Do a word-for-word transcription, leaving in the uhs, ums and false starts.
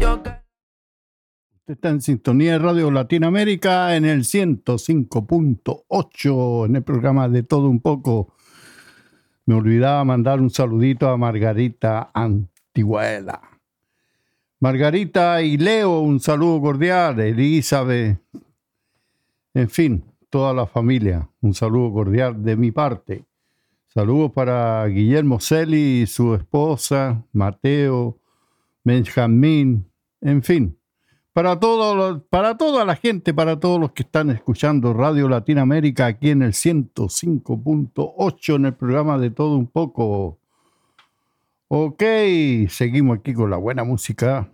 Usted está en sintonía de Radio Latinoamérica en el ciento cinco punto ocho en el programa De Todo Un Poco. Me olvidaba mandar un saludito a Margarita Antiguela. Margarita y Leo, un saludo cordial. Elizabeth, en fin, toda la familia, un saludo cordial de mi parte. Saludos para Guillermo Celi y su esposa, Mateo, Benjamín, en fin. Para, todo, para toda la gente, para todos los que están escuchando Radio Latinoamérica aquí en el ciento cinco punto ocho en el programa De Todo Un Poco. Ok, seguimos aquí con la buena música.